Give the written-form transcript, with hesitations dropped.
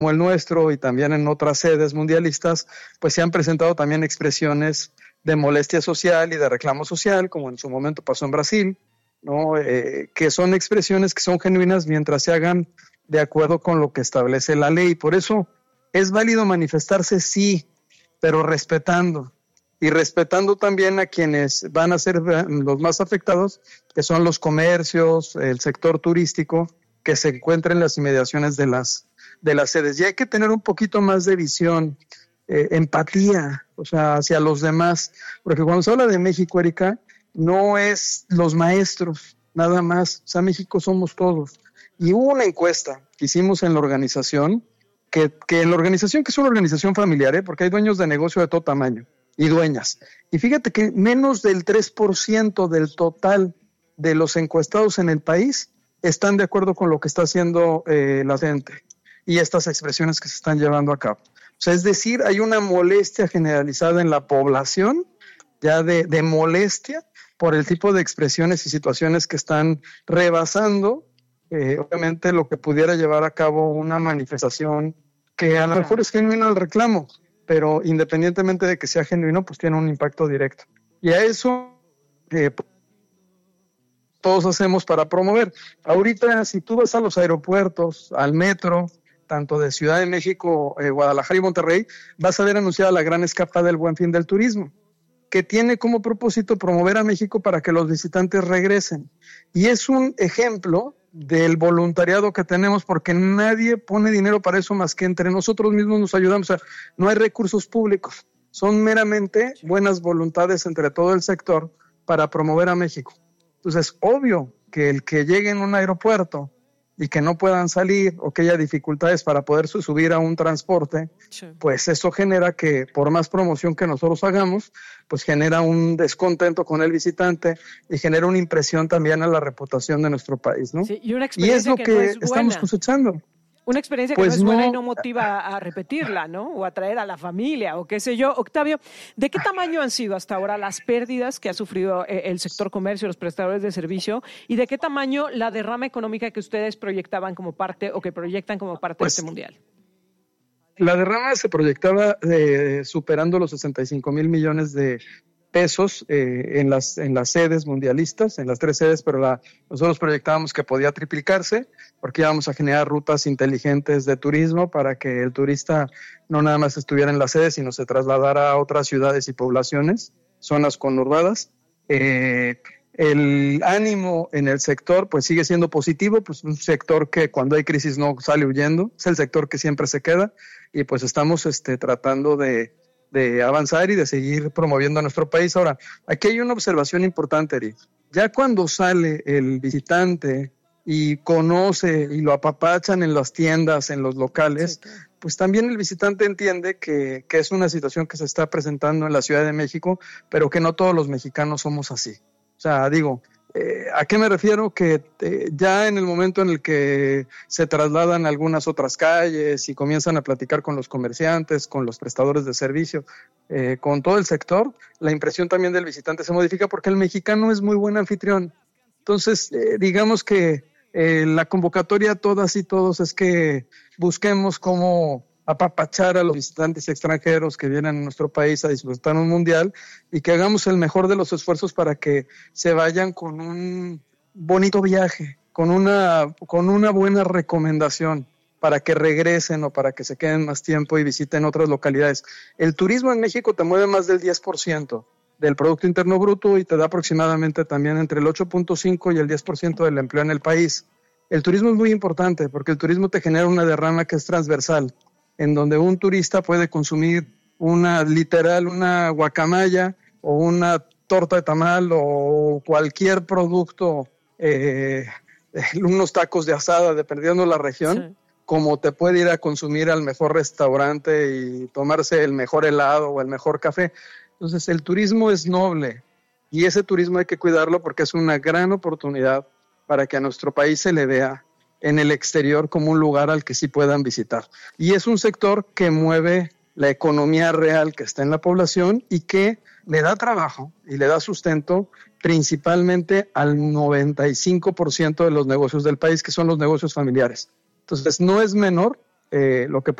como el nuestro y también en otras sedes mundialistas, pues se han presentado también expresiones de molestia social y de reclamo social, como en su momento pasó en Brasil, ¿no? Que son expresiones que son genuinas mientras se hagan de acuerdo con lo que establece la ley. Por eso es válido manifestarse, sí, pero respetando. Y respetando también a quienes van a ser los más afectados, que son los comercios, el sector turístico, que se encuentra en las inmediaciones de las sedes. Y hay que tener un poquito más de visión, empatía, o sea, hacia los demás. Porque cuando se habla de México, Erika, no es los maestros, nada más. O sea, México somos todos. Y hubo una encuesta que hicimos en la organización, que en la organización, que es una organización familiar, porque hay dueños de negocio de todo tamaño, y dueñas. Y fíjate que menos del 3% del total de los encuestados en el país están de acuerdo con lo que está haciendo la gente y estas expresiones que se están llevando a cabo. O sea, es decir, hay una molestia generalizada en la población, ya de molestia por el tipo de expresiones y situaciones que están rebasando, obviamente, lo que pudiera llevar a cabo una manifestación que a lo mejor es genuino el reclamo, pero independientemente de que sea genuino, pues tiene un impacto directo. Y a eso todos hacemos para promover. Ahorita, si tú vas a los aeropuertos, al metro, tanto de Ciudad de México, Guadalajara y Monterrey, vas a ver anunciada la gran escapada del Buen Fin del Turismo, que tiene como propósito promover a México para que los visitantes regresen. Y es un ejemplo del voluntariado que tenemos, porque nadie pone dinero para eso más que entre nosotros mismos nos ayudamos. O sea, no hay recursos públicos, son meramente buenas voluntades entre todo el sector para promover a México. Entonces, obvio que el que llegue en un aeropuerto y que no puedan salir o que haya dificultades para poder subir a un transporte, sí, pues eso genera que por más promoción que nosotros hagamos, pues genera un descontento con el visitante y genera una impresión también a la reputación de nuestro país, ¿no? Sí, y una experiencia es lo que no es buena. Estamos cosechando. Una experiencia que pues no es buena y no motiva a repetirla, ¿no? O a traer a la familia, o qué sé yo. Octavio, ¿de qué tamaño han sido hasta ahora las pérdidas que ha sufrido el sector comercio, los prestadores de servicio? ¿Y de qué tamaño la derrama económica que ustedes proyectaban como parte, o que proyectan como parte de este mundial? La derrama se proyectaba superando los 65,000 millones de pesos en las sedes mundialistas, en las 3 sedes, pero nosotros proyectábamos que podía triplicarse, porque íbamos a generar rutas inteligentes de turismo para que el turista no nada más estuviera en las sedes, sino se trasladara a otras ciudades y poblaciones, zonas conurbadas. El ánimo en el sector pues sigue siendo positivo, pues un sector que cuando hay crisis no sale huyendo, es el sector que siempre se queda, y pues estamos tratando de avanzar y de seguir promoviendo a nuestro país. Ahora, aquí hay una observación importante, Eri. Ya cuando sale el visitante y conoce y lo apapachan en las tiendas, en los locales, sí, pues también el visitante entiende que es una situación que se está presentando en la Ciudad de México, pero que no todos los mexicanos somos así. O sea, digo, ¿a qué me refiero? Que ya en el momento en el que se trasladan a algunas otras calles y comienzan a platicar con los comerciantes, con los prestadores de servicio, con todo el sector, la impresión también del visitante se modifica, porque el mexicano es muy buen anfitrión. Entonces, digamos que la convocatoria a todas y todos es que busquemos cómo apapachar a los visitantes extranjeros que vienen a nuestro país a disfrutar un mundial, y que hagamos el mejor de los esfuerzos para que se vayan con un bonito viaje, con una buena recomendación, para que regresen o para que se queden más tiempo y visiten otras localidades. El turismo en México te mueve más del 10% del Producto Interno Bruto y te da aproximadamente también entre el 8.5 y el 10% del empleo en el país. El turismo es muy importante porque el turismo te genera una derrama que es transversal, en donde un turista puede consumir una guacamaya o una torta de tamal o cualquier producto, unos tacos de asada, dependiendo de la región, sí, como te puede ir a consumir al mejor restaurante y tomarse el mejor helado o el mejor café. Entonces, el turismo es noble y ese turismo hay que cuidarlo porque es una gran oportunidad para que a nuestro país se le vea en el exterior como un lugar al que sí puedan visitar. Y es un sector que mueve la economía real que está en la población y que le da trabajo y le da sustento principalmente al 95% de los negocios del país, que son los negocios familiares. Entonces, no es menor lo que